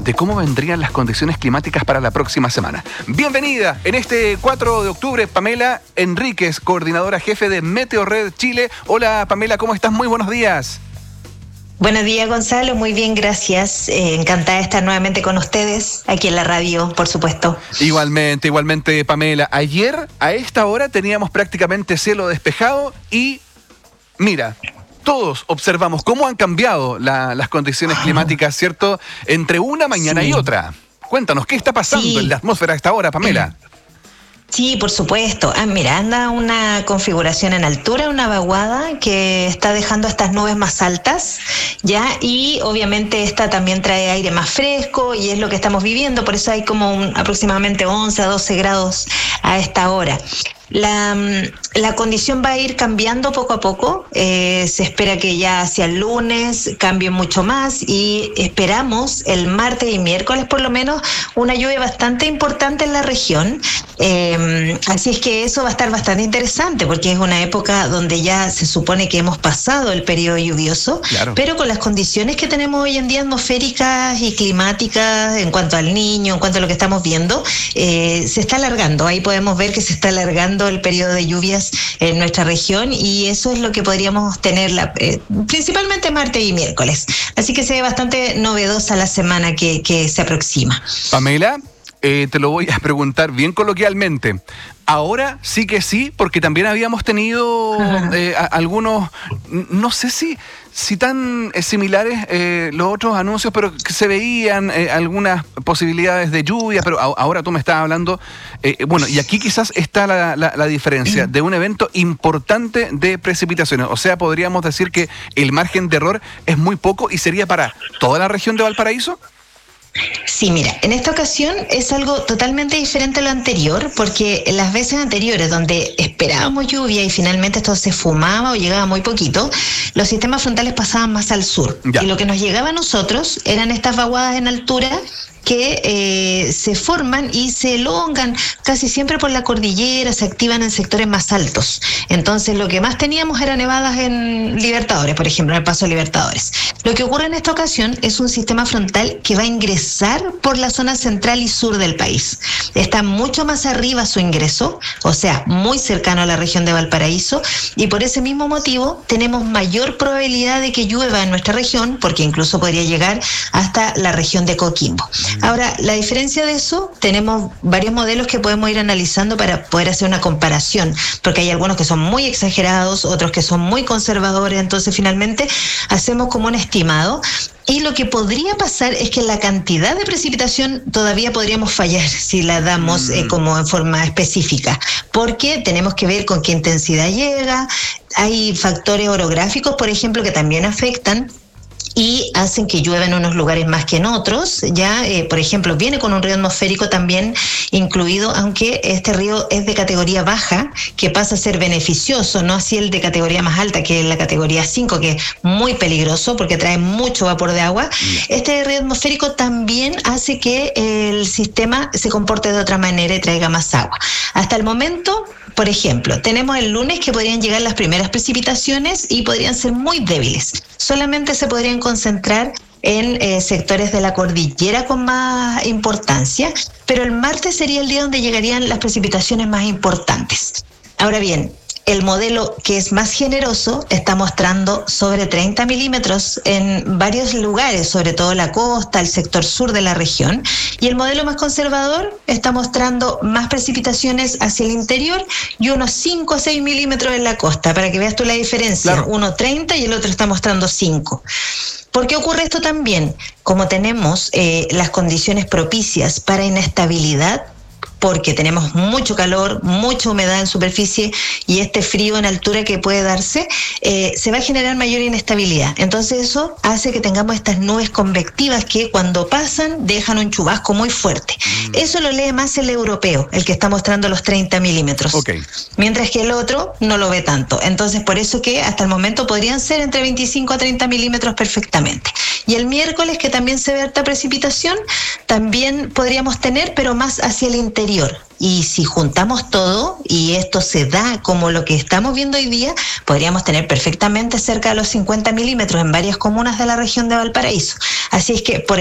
de cómo vendrían las condiciones climáticas para la próxima semana. Bienvenida en este 4 de octubre, Pamela Enríquez, coordinadora jefe de Meteorred Chile. Hola Pamela, ¿cómo estás? Muy buenos días. Buenos días, Gonzalo. Muy bien, gracias. Encantada de estar nuevamente con ustedes, aquí en la radio, por supuesto. Igualmente, Pamela. Ayer, a esta hora, teníamos prácticamente cielo despejado y, mira, todos observamos cómo han cambiado las condiciones climáticas, ¿cierto?, entre una mañana y otra. Cuéntanos, ¿qué está pasando en la atmósfera a esta hora, Pamela? Sí, por supuesto. Mira, anda una configuración en altura, una vaguada que está dejando estas nubes más altas, ¿ya? Y obviamente esta también trae aire más fresco y es lo que estamos viviendo, por eso hay como aproximadamente 11 a 12 grados a esta hora. La condición va a ir cambiando poco a poco, se espera que ya hacia el lunes cambie mucho más y esperamos el martes y miércoles por lo menos una lluvia bastante importante en la región, así es que eso va a estar bastante interesante porque es una época donde ya se supone que hemos pasado el periodo lluvioso, claro, pero con las condiciones que tenemos hoy en día atmosféricas y climáticas en cuanto al Niño, en cuanto a lo que estamos viendo, se está alargando, ahí podemos ver que se está alargando el periodo de lluvias en nuestra región y eso es lo que podríamos tener principalmente martes y miércoles. Así que se ve bastante novedosa la semana que se aproxima. Pamela, te lo voy a preguntar bien coloquialmente. Ahora sí que sí, porque también habíamos tenido algunos, no sé si tan similares los otros anuncios, pero que se veían algunas posibilidades de lluvia, pero ahora tú me estás hablando, bueno, y aquí quizás está la diferencia de un evento importante de precipitaciones, o sea, podríamos decir que el margen de error es muy poco y sería para toda la región de Valparaíso. Sí, mira, en esta ocasión es algo totalmente diferente a lo anterior, porque en las veces anteriores donde esperábamos lluvia y finalmente esto se fumaba o llegaba muy poquito, los sistemas frontales pasaban más al sur. Ya. Y lo que nos llegaba a nosotros eran estas vaguadas en altura que se forman y se elongan casi siempre por la cordillera, se activan en sectores más altos. Entonces lo que más teníamos eran nevadas en Libertadores, por ejemplo, en el Paso Libertadores. Lo que ocurre en esta ocasión es un sistema frontal que va a ingresar por la zona central y sur del país. Está mucho más arriba su ingreso, o sea, muy cercano a la región de Valparaíso, y por ese mismo motivo tenemos mayor probabilidad de que llueva en nuestra región, porque incluso podría llegar hasta la región de Coquimbo. Ahora, la diferencia de eso, tenemos varios modelos que podemos ir analizando para poder hacer una comparación, porque hay algunos que son muy exagerados, otros que son muy conservadores, entonces finalmente hacemos como un estimado. Y lo que podría pasar es que la cantidad de precipitación todavía podríamos fallar si la damos como en forma específica, porque tenemos que ver con qué intensidad llega, hay factores orográficos, por ejemplo, que también afectan y hacen que llueva en unos lugares más que en otros, ya, por ejemplo, viene con un río atmosférico también incluido, aunque este río es de categoría baja, que pasa a ser beneficioso, no así el de categoría más alta, que es la categoría 5, que es muy peligroso porque trae mucho vapor de agua. Este río atmosférico también hace que el sistema se comporte de otra manera y traiga más agua. Hasta el momento, por ejemplo, tenemos el lunes que podrían llegar las primeras precipitaciones y podrían ser muy débiles. Solamente se podrían concentrar en sectores de la cordillera con más importancia, pero el martes sería el día donde llegarían las precipitaciones más importantes. Ahora bien, el modelo que es más generoso está mostrando sobre 30 milímetros en varios lugares, sobre todo la costa, el sector sur de la región, y el modelo más conservador está mostrando más precipitaciones hacia el interior y unos 5 o 6 milímetros en la costa, para que veas tú la diferencia, claro. Uno 30 y el otro está mostrando 5. ¿Por qué ocurre esto también? Como tenemos las condiciones propicias para inestabilidad, porque tenemos mucho calor, mucha humedad en superficie y este frío en altura que puede darse, se va a generar mayor inestabilidad. Entonces eso hace que tengamos estas nubes convectivas que cuando pasan dejan un chubasco muy fuerte. Eso lo lee más el europeo, el que está mostrando los 30 milímetros. Okay. Mientras que el otro no lo ve tanto. Entonces por eso que hasta el momento podrían ser entre 25 a 30 milímetros perfectamente. Y el miércoles, que también se ve harta precipitación, también podríamos tener, pero más hacia el interior. Y si juntamos todo y esto se da como lo que estamos viendo hoy día, podríamos tener perfectamente cerca de los 50 milímetros en varias comunas de la región de Valparaíso. Así es que por